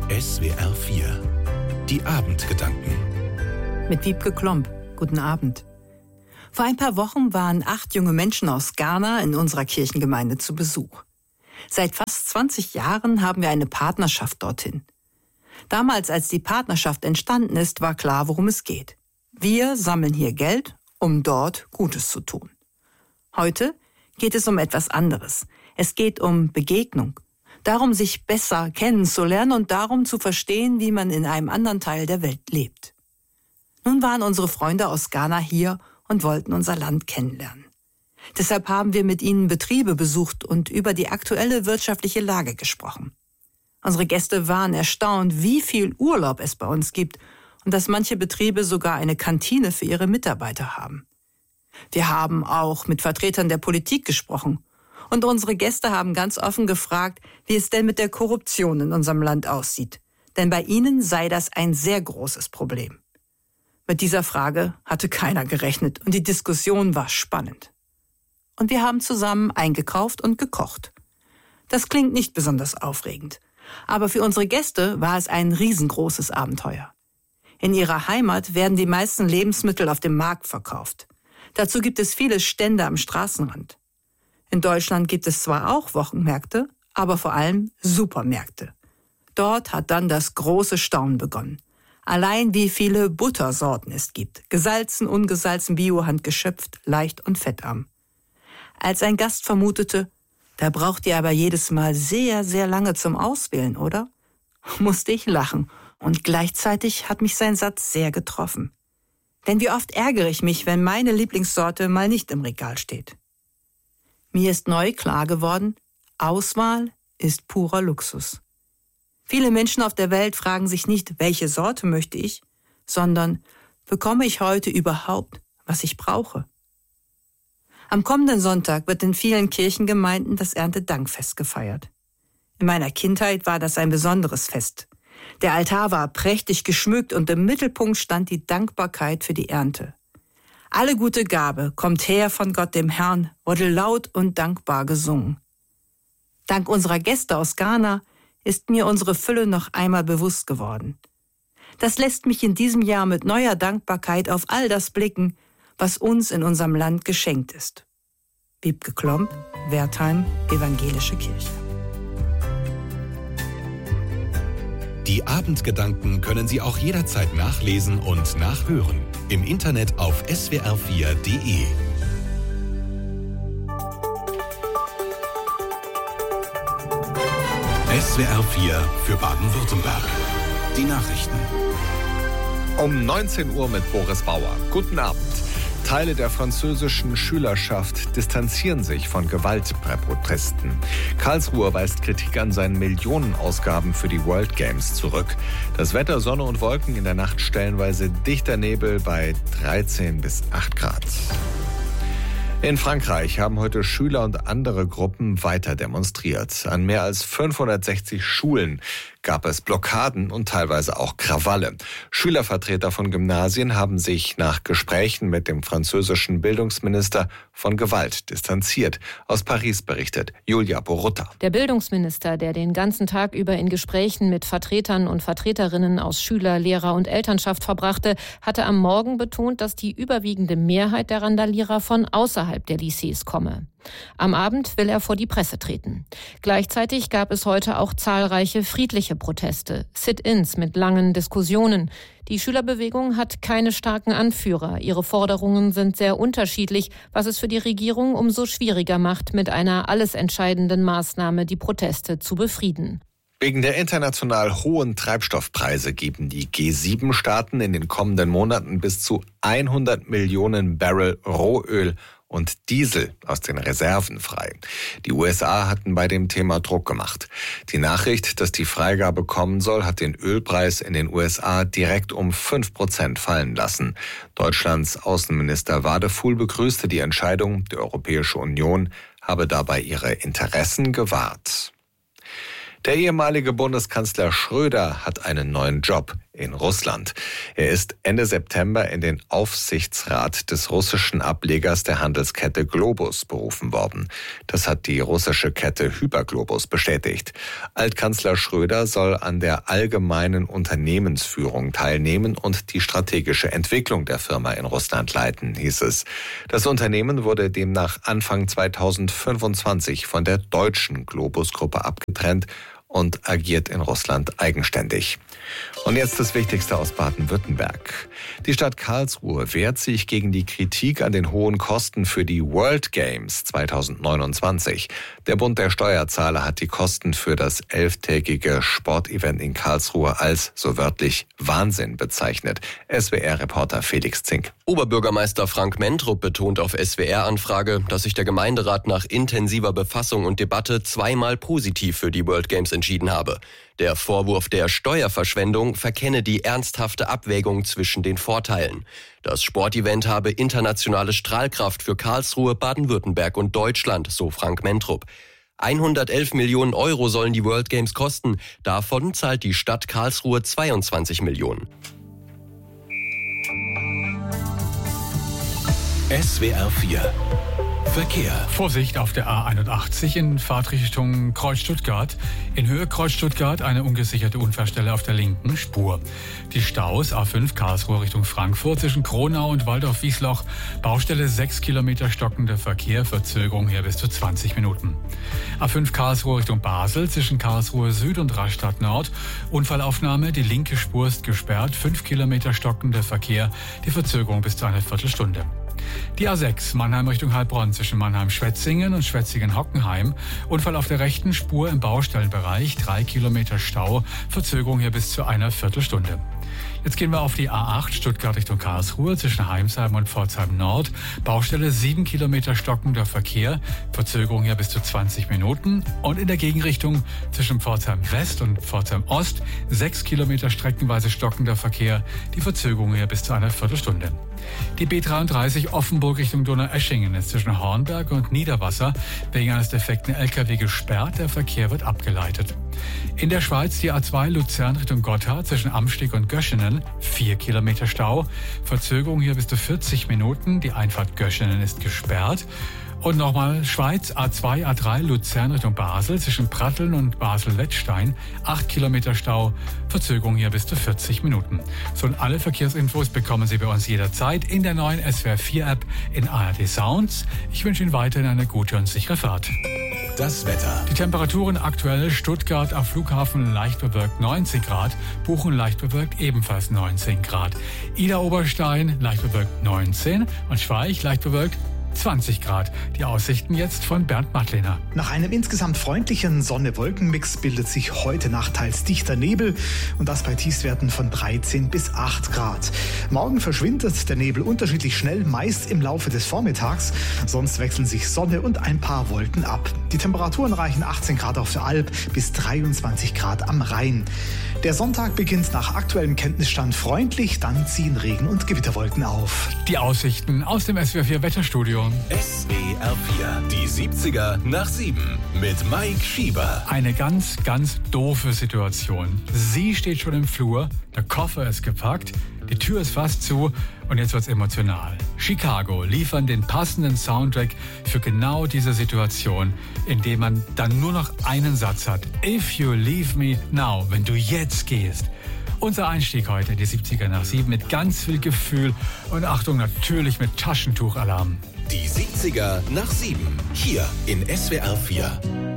SWR 4. Die Abendgedanken. Mit Wiebke Klomp. Guten Abend. Vor ein paar Wochen waren 8 junge Menschen aus Ghana in unserer Kirchengemeinde zu Besuch. Seit fast 20 Jahren haben wir eine Partnerschaft dorthin. Damals, als die Partnerschaft entstanden ist, war klar, worum es geht. Wir sammeln hier Geld, um dort Gutes zu tun. Heute geht es um etwas anderes. Es geht um Begegnung. Darum, sich besser kennenzulernen und darum zu verstehen, wie man in einem anderen Teil der Welt lebt. Nun waren unsere Freunde aus Ghana hier und wollten unser Land kennenlernen. Deshalb haben wir mit ihnen Betriebe besucht und über die aktuelle wirtschaftliche Lage gesprochen. Unsere Gäste waren erstaunt, wie viel Urlaub es bei uns gibt und dass manche Betriebe sogar eine Kantine für ihre Mitarbeiter haben. Wir haben auch mit Vertretern der Politik gesprochen. Und unsere Gäste haben ganz offen gefragt, wie es denn mit der Korruption in unserem Land aussieht. Denn bei ihnen sei das ein sehr großes Problem. Mit dieser Frage hatte keiner gerechnet und die Diskussion war spannend. Und wir haben zusammen eingekauft und gekocht. Das klingt nicht besonders aufregend. Aber für unsere Gäste war es ein riesengroßes Abenteuer. In ihrer Heimat werden die meisten Lebensmittel auf dem Markt verkauft. Dazu gibt es viele Stände am Straßenrand. In Deutschland gibt es zwar auch Wochenmärkte, aber vor allem Supermärkte. Dort hat dann das große Staunen begonnen. Allein wie viele Buttersorten es gibt. Gesalzen, ungesalzen, bio, handgeschöpft, leicht und fettarm. Als ein Gast vermutete, da braucht ihr aber jedes Mal sehr, sehr lange zum Auswählen, oder? Musste ich lachen und gleichzeitig hat mich sein Satz sehr getroffen. Denn wie oft ärgere ich mich, wenn meine Lieblingssorte mal nicht im Regal steht. Mir ist neu klar geworden, Auswahl ist purer Luxus. Viele Menschen auf der Welt fragen sich nicht, welche Sorte möchte ich, sondern bekomme ich heute überhaupt, was ich brauche? Am kommenden Sonntag wird in vielen Kirchengemeinden das Erntedankfest gefeiert. In meiner Kindheit war das ein besonderes Fest. Der Altar war prächtig geschmückt und im Mittelpunkt stand die Dankbarkeit für die Ernte. Alle gute Gabe kommt her von Gott dem Herrn, wurde laut und dankbar gesungen. Dank unserer Gäste aus Ghana ist mir unsere Fülle noch einmal bewusst geworden. Das lässt mich in diesem Jahr mit neuer Dankbarkeit auf all das blicken, was uns in unserem Land geschenkt ist. Wiebke Klomp, Wertheim, Evangelische Kirche. Die Abendgedanken können Sie auch jederzeit nachlesen und nachhören. Im Internet auf swr4.de. SWR 4 für Baden-Württemberg. Die Nachrichten. Um 19 Uhr mit Boris Bauer. Guten Abend. Teile der französischen Schülerschaft distanzieren sich von Gewaltprotesten. Karlsruhe weist Kritik an seinen Millionenausgaben für die World Games zurück. Das Wetter, Sonne und Wolken, in der Nacht stellenweise dichter Nebel bei 13 bis 8 Grad. In Frankreich haben heute Schüler und andere Gruppen weiter demonstriert. An mehr als 560 Schulen gab es Blockaden und teilweise auch Krawalle. Schülervertreter von Gymnasien haben sich nach Gesprächen mit dem französischen Bildungsminister von Gewalt distanziert. Aus Paris berichtet Julia Borutta. Der Bildungsminister, der den ganzen Tag über in Gesprächen mit Vertretern und Vertreterinnen aus Schüler-, Lehrer- und Elternschaft verbrachte, hatte am Morgen betont, dass die überwiegende Mehrheit der Randalierer von außerhalb der Lycées komme. Am Abend will er vor die Presse treten. Gleichzeitig gab es heute auch zahlreiche friedliche Proteste, Sit-ins mit langen Diskussionen. Die Schülerbewegung hat keine starken Anführer. Ihre Forderungen sind sehr unterschiedlich, was es für die Regierung umso schwieriger macht, mit einer alles entscheidenden Maßnahme die Proteste zu befrieden. Wegen der international hohen Treibstoffpreise geben die G7-Staaten in den kommenden Monaten bis zu 100 Millionen Barrel Rohöl und Diesel aus den Reserven frei. Die USA hatten bei dem Thema Druck gemacht. Die Nachricht, dass die Freigabe kommen soll, hat den Ölpreis in den USA direkt um 5% fallen lassen. Deutschlands Außenminister Wadefuhl begrüßte die Entscheidung. Die Europäische Union habe dabei ihre Interessen gewahrt. Der ehemalige Bundeskanzler Schröder hat einen neuen Job. in Russland. Er ist Ende September in den Aufsichtsrat des russischen Ablegers der Handelskette Globus berufen worden. Das hat die russische Kette Hyperglobus bestätigt. Altkanzler Schröder soll an der allgemeinen Unternehmensführung teilnehmen und die strategische Entwicklung der Firma in Russland leiten, hieß es. Das Unternehmen wurde demnach Anfang 2025 von der deutschen Globus-Gruppe abgetrennt und agiert in Russland eigenständig. Und jetzt das Wichtigste aus Baden-Württemberg. Die Stadt Karlsruhe wehrt sich gegen die Kritik an den hohen Kosten für die World Games 2029. Der Bund der Steuerzahler hat die Kosten für das 11-tägige Sportevent in Karlsruhe als, so wörtlich, Wahnsinn bezeichnet. SWR-Reporter Felix Zink. Oberbürgermeister Frank Mentrup betont auf SWR-Anfrage, dass sich der Gemeinderat nach intensiver Befassung und Debatte zweimal positiv für die World Games entschieden habe. Der Vorwurf der Steuerverschwendung verkenne die ernsthafte Abwägung zwischen den Vorteilen. Das Sportevent habe internationale Strahlkraft für Karlsruhe, Baden-Württemberg und Deutschland, so Frank Mentrup. 111 Millionen Euro sollen die World Games kosten. Davon zahlt die Stadt Karlsruhe 22 Millionen. SWR 4 Verkehr. Vorsicht auf der A81 in Fahrtrichtung Kreuz Stuttgart. In Höhe Kreuz Stuttgart eine ungesicherte Unfallstelle auf der linken Spur. Die Staus A5 Karlsruhe Richtung Frankfurt zwischen Kronau und Waldorf-Wiesloch. Baustelle 6 Kilometer stockender Verkehr, Verzögerung hier bis zu 20 Minuten. A5 Karlsruhe Richtung Basel zwischen Karlsruhe Süd und Rastatt Nord. Unfallaufnahme, die linke Spur ist gesperrt, 5 Kilometer stockender Verkehr, die Verzögerung bis zu einer Viertelstunde. Die A6 Mannheim Richtung Heilbronn zwischen Mannheim-Schwetzingen und Schwetzingen-Hockenheim. Unfall auf der rechten Spur im Baustellenbereich, 3 Kilometer Stau, Verzögerung hier bis zu einer Viertelstunde. Jetzt gehen wir auf die A8 Stuttgart Richtung Karlsruhe zwischen Heimsheim und Pforzheim Nord. Baustelle 7 Kilometer stockender Verkehr, Verzögerung hier bis zu 20 Minuten. Und in der Gegenrichtung zwischen Pforzheim West und Pforzheim Ost 6 Kilometer streckenweise stockender Verkehr, die Verzögerung hier bis zu einer Viertelstunde. Die B33 Offenburg Richtung Donaueschingen ist zwischen Hornberg und Niederwasser wegen eines defekten LKW gesperrt. Der Verkehr wird abgeleitet. In der Schweiz die A2 Luzern Richtung Gotthard zwischen Amsteg und Göschenen 4 Kilometer Stau. Verzögerung hier bis zu 40 Minuten. Die Einfahrt Göschenen ist gesperrt. Und nochmal Schweiz A2, A3 Luzern Richtung Basel zwischen Pratteln und Basel-Wettstein 8 Kilometer Stau, Verzögerung hier bis zu 40 Minuten. So, und alle Verkehrsinfos bekommen Sie bei uns jederzeit in der neuen SWR 4 App in ARD Sounds. Ich wünsche Ihnen weiterhin eine gute und sichere Fahrt. Das Wetter. Die Temperaturen aktuell: Stuttgart am Flughafen leicht bewölkt 19 Grad, Bochum leicht bewölkt ebenfalls 19 Grad, Ida-Oberstein leicht bewölkt 19 und Schweich leicht bewölkt 20 Grad. Die Aussichten jetzt von Bernd Mattlehner. Nach einem insgesamt freundlichen Sonne-Wolken-Mix bildet sich heute Nacht teils dichter Nebel und das bei Tiefstwerten von 13 bis 8 Grad. Morgen verschwindet der Nebel unterschiedlich schnell, meist im Laufe des Vormittags. Sonst wechseln sich Sonne und ein paar Wolken ab. Die Temperaturen reichen 18 Grad auf der Alp bis 23 Grad am Rhein. Der Sonntag beginnt nach aktuellem Kenntnisstand freundlich, dann ziehen Regen- und Gewitterwolken auf. Die Aussichten aus dem SWR 4 Wetterstudio. SWR 4, die 70er nach 7 mit Mike Schieber. Eine ganz, ganz doofe Situation. Sie steht schon im Flur, der Koffer ist gepackt, die Tür ist fast zu und jetzt wird's emotional. Chicago liefern den passenden Soundtrack für genau diese Situation, in dem man dann nur noch einen Satz hat. If you leave me now, wenn du jetzt gehst. Unser Einstieg heute in die 70er nach 7 mit ganz viel Gefühl und Achtung, natürlich mit Taschentuchalarm. Die 70er nach 7, hier in SWR 4.